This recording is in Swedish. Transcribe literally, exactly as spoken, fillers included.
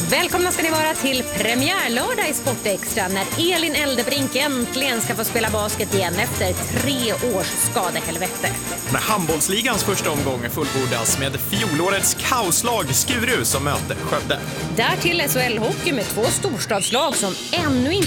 Välkomna ska ni vara till premiärlördag i Sportextra när Elin Eldebrink äntligen ska få spela basket igen efter tre års skadehelvete. När handbollsligans första omgång fullbordas med fjolårets kaoslag Skuru som möter Skövde. Därtill S H L-hockey med två storstadslag som ännu inte